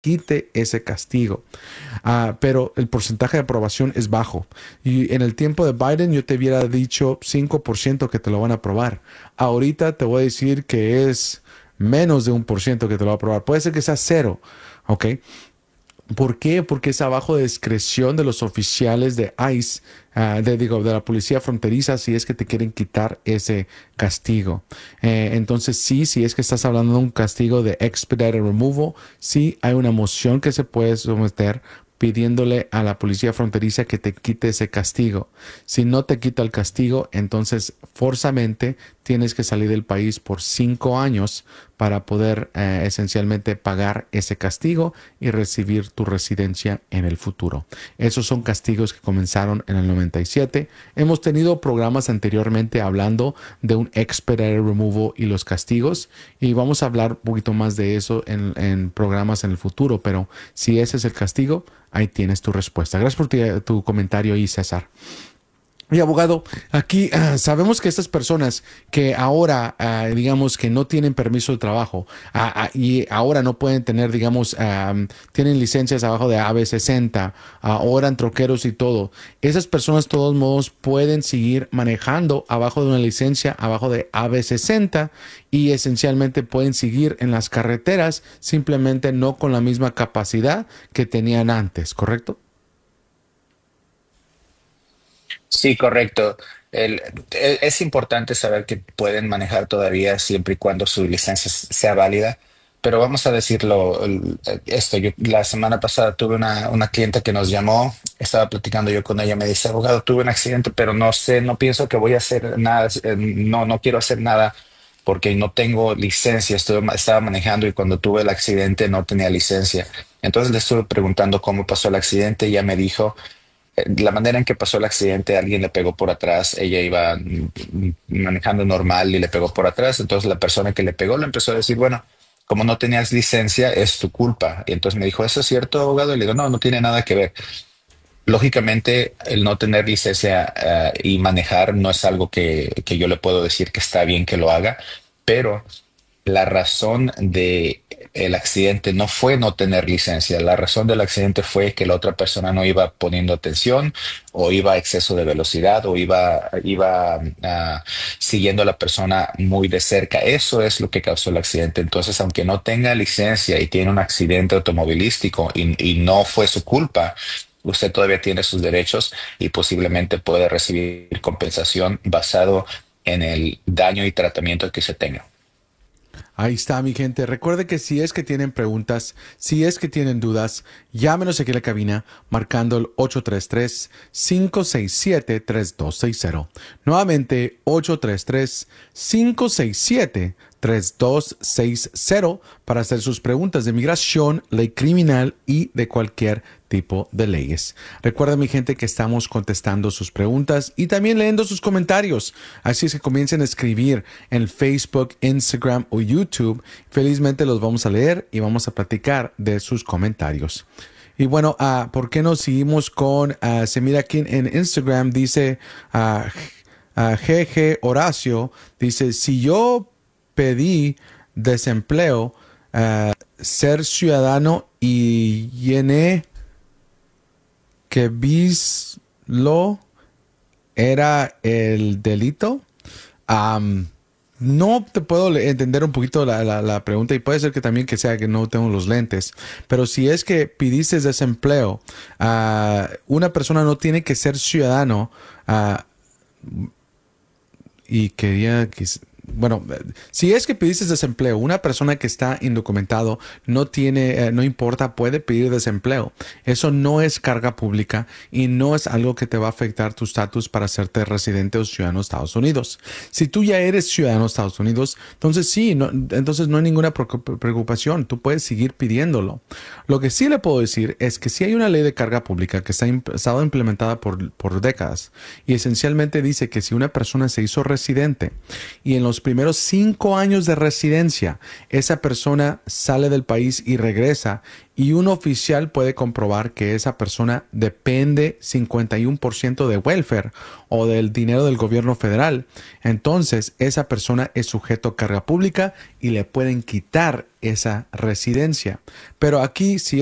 quite ese castigo. Pero el porcentaje de aprobación es bajo. Y en el tiempo de Biden yo te hubiera dicho 5% que te lo van a aprobar. Ahorita te voy a decir que es menos de 1% que te lo va a aprobar. Puede ser que sea cero, ¿ok? ¿Por qué? Porque es abajo de discreción de los oficiales de ICE, de la policía fronteriza, si es que te quieren quitar ese castigo. Entonces, sí, si es que estás hablando de un castigo de expedited removal, sí hay una moción que se puede someter pidiéndole a la policía fronteriza que te quite ese castigo. Si no te quita el castigo, entonces forzamente tienes que salir del país por 5 años para poder esencialmente pagar ese castigo y recibir tu residencia en el futuro. Esos son castigos que comenzaron en el 97. Hemos tenido programas anteriormente hablando de un expedited removal y los castigos, y vamos a hablar un poquito más de eso en programas en el futuro, pero si ese es el castigo, ahí tienes tu respuesta. Gracias por tu comentario y César. Y abogado, aquí sabemos que estas personas que ahora, digamos, que no tienen permiso de trabajo y ahora no pueden tener, digamos, tienen licencias abajo de AB60, ahora en troqueros y todo, esas personas, de todos modos, pueden seguir manejando abajo de una licencia, abajo de AB60, y esencialmente pueden seguir en las carreteras, simplemente no con la misma capacidad que tenían antes, ¿correcto? Sí, correcto. Es importante saber que pueden manejar todavía siempre y cuando su licencia sea válida, pero vamos a decirlo, esto, yo la semana pasada tuve una cliente que nos llamó, estaba platicando yo con ella, me dice, abogado, tuve un accidente, pero no sé, no pienso que voy a hacer nada, no quiero hacer nada porque no tengo licencia, estaba manejando y cuando tuve el accidente no tenía licencia. Entonces le estuve preguntando cómo pasó el accidente y ella me dijo la manera en que pasó el accidente, alguien le pegó por atrás, ella iba manejando normal y le pegó por atrás, entonces la persona que le pegó le empezó a decir, bueno, como no tenías licencia, es tu culpa. Y entonces me dijo, ¿eso es cierto, abogado? Y le digo, no, no tiene nada que ver. Lógicamente, el no tener licencia y manejar no es algo que yo le puedo decir que está bien que lo haga, pero la razón de el accidente no fue no tener licencia. La razón del accidente fue que la otra persona no iba poniendo atención o iba a exceso de velocidad o iba siguiendo a la persona muy de cerca. Eso es lo que causó el accidente. Entonces, aunque no tenga licencia y tiene un accidente automovilístico y no fue su culpa, usted todavía tiene sus derechos y posiblemente puede recibir compensación basado en el daño y tratamiento que se tenga. Ahí está, mi gente. Recuerde que si es que tienen preguntas, si es que tienen dudas, llámenos aquí a la cabina marcando el 833-567-3260. Nuevamente, 833-567-3260 para hacer sus preguntas de migración, ley criminal y de cualquier tipo de leyes. Recuerda, mi gente, que estamos contestando sus preguntas y también leyendo sus comentarios. Así es que comiencen a escribir en Facebook, Instagram o YouTube. Felizmente los vamos a leer y vamos a platicar de sus comentarios. Y bueno, ¿por qué no seguimos con, se mira aquí en Instagram, dice GG Horacio, dice, si yo pedí desempleo, ser ciudadano y llené que Bislo era el delito. Am, no te puedo entender un poquito la pregunta, y puede ser que también que sea que no tengo los lentes, pero si es que pidiste desempleo, una persona no tiene que ser ciudadano, y quería que, bueno, si es que pediste desempleo, una persona que está indocumentado no tiene, no importa, puede pedir desempleo. Eso no es carga pública y no es algo que te va a afectar tu estatus para hacerte residente o ciudadano de Estados Unidos. Si tú ya eres ciudadano de Estados Unidos, entonces sí, no, entonces no hay ninguna preocupación, tú puedes seguir pidiéndolo. Lo que sí le puedo decir es que si hay una ley de carga pública que está estado implementada por décadas, y esencialmente dice que si una persona se hizo residente y en los los primeros 5 años de residencia, esa persona sale del país y regresa y un oficial puede comprobar que esa persona depende 51% de welfare o del dinero del gobierno federal, entonces esa persona es sujeto a carga pública y le pueden quitar esa residencia. Pero aquí, si